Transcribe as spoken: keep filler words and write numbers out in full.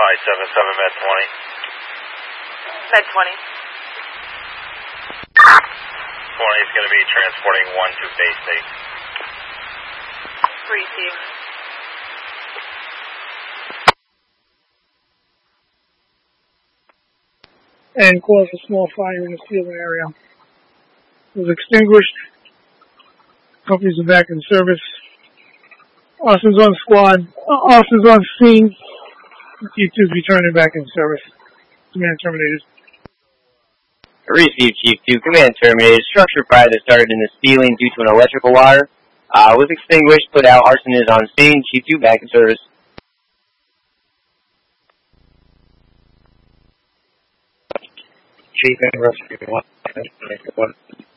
five seven seven, Med twenty. Med twenty. twenty is going to be transporting one to base eight. Receive. And caused a small fire in the ceiling area. It was extinguished. Companies are back in service. Austin's on squad. Uh, Austin's on scene. T two's returning back in service. Command terminated. Received, Chief two. Command terminated. Structure fire that started in the ceiling due to an electrical wire uh, was extinguished, put out. Arson is on scene. Chief two back in service. Chief and rescue one.